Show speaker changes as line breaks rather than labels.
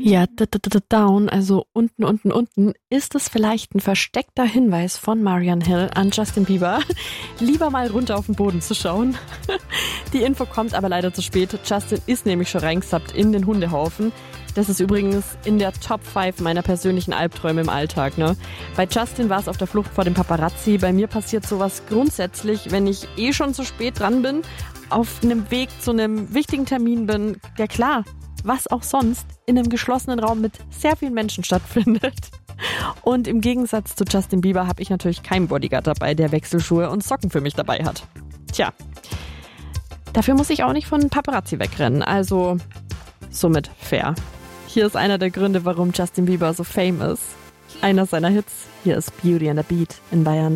Ja, down, also unten, ist es vielleicht ein versteckter Hinweis von Marian Hill an Justin Bieber, lieber mal runter auf den Boden zu schauen. Die Info kommt aber leider zu spät. Justin ist nämlich schon reingesappt in den Hundehaufen. Das ist übrigens in der Top 5 meiner persönlichen Albträume im Alltag, ne? Bei Justin war es auf der Flucht vor dem Paparazzi. Bei mir passiert sowas grundsätzlich, wenn ich schon zu spät dran bin, auf einem Weg zu einem wichtigen Termin bin, der klar, was auch sonst, in einem geschlossenen Raum mit sehr vielen Menschen stattfindet. Und im Gegensatz zu Justin Bieber habe ich natürlich keinen Bodyguard dabei, der Wechselschuhe und Socken für mich dabei hat. Tja, dafür muss ich auch nicht von Paparazzi wegrennen, also somit fair. Hier ist einer der Gründe, warum Justin Bieber so famous. Einer seiner Hits, hier ist Beauty and the Beat in Bayern.